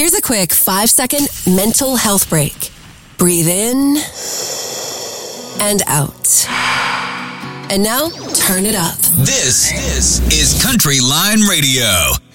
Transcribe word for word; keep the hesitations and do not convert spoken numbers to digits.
Here's a quick five-second mental health break. Breathe in and out. And now, turn it up. This, this is Country Line Radio.